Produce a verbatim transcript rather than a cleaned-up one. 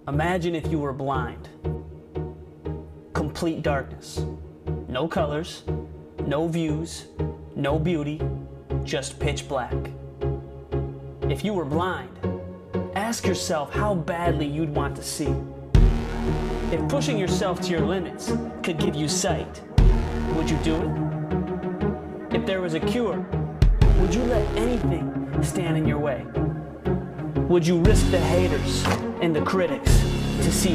Imagine if you were blind. Complete darkness. No colors, no views, no beauty, just pitch black. If you were blind, ask yourself how badly you'd want to see. If pushing yourself to your limits could give you sight, would you do it? If there was a cure, would you let anything stand in your way? Would you risk the haters and the critics to see